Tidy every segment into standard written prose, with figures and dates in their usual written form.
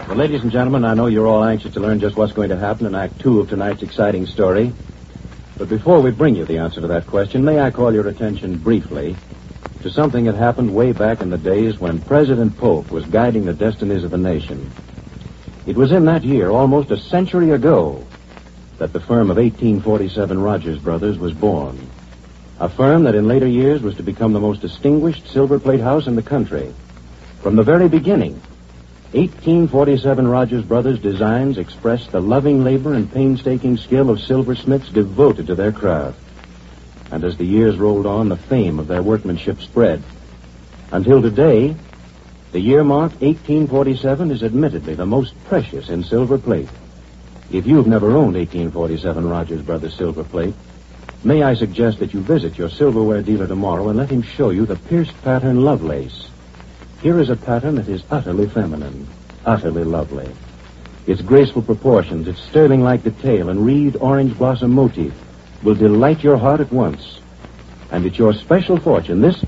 Well, ladies and gentlemen, I know you're all anxious to learn just what's going to happen in Act 2 of tonight's exciting story. But before we bring you the answer to that question, may I call your attention briefly to something that happened way back in the days when President Polk was guiding the destinies of the nation. It was in that year, almost a century ago, that the firm of 1847 Rogers Brothers was born. A firm that in later years was to become the most distinguished silver plate house in the country. From the very beginning, 1847 Rogers Brothers designs expressed the loving labor and painstaking skill of silversmiths devoted to their craft. And as the years rolled on, the fame of their workmanship spread. Until today, the year mark 1847 is admittedly the most precious in silver plate. If you've never owned 1847 Rogers Brothers silver plate, may I suggest that you visit your silverware dealer tomorrow and let him show you the pierced pattern Lovelace. Here is a pattern that is utterly feminine, utterly lovely. Its graceful proportions, its sterling-like detail, and reed orange blossom motif will delight your heart at once. And it's your special fortune, this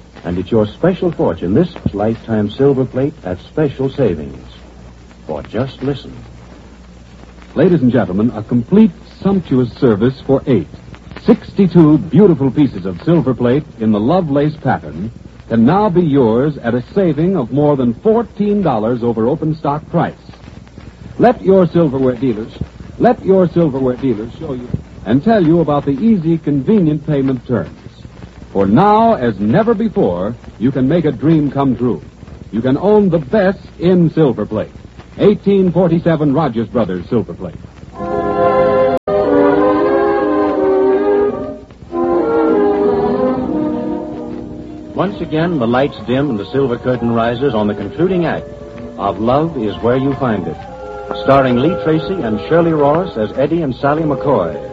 lifetime silver plate at special savings. For just listen. Ladies and gentlemen, a complete, sumptuous service for 8. 62 beautiful pieces of silver plate in the Lovelace pattern can now be yours at a saving of more than $14 over open stock price. Let your silverware dealers show you and tell you about the easy, convenient payment terms. For now, as never before, you can make a dream come true. You can own the best in silver plate. 1847 Rogers Brothers silver plate. Once again, the lights dim and the silver curtain rises on the concluding act of Love Is Where You Find It, starring Lee Tracy and Shirley Ross as Eddie and Sally McCoy.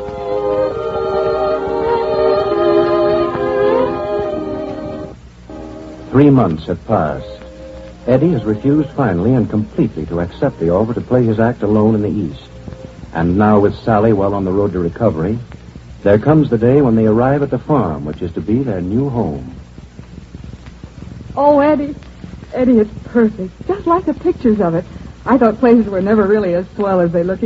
3 months have passed. Eddie has refused finally and completely to accept the offer to play his act alone in the East. And now with Sally well on the road to recovery, there comes the day when they arrive at the farm, which is to be their new home. Oh, Eddie, it's perfect. Just like the pictures of it. I thought places were never really as swell as they look